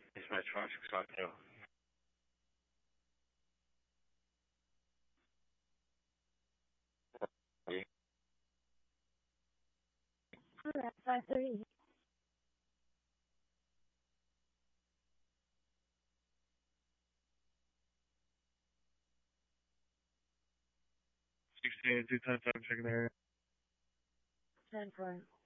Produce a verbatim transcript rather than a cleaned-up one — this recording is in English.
It's my trust, fuck you. Alright, five thirty. Sixteen, two times five, second area. Ten four.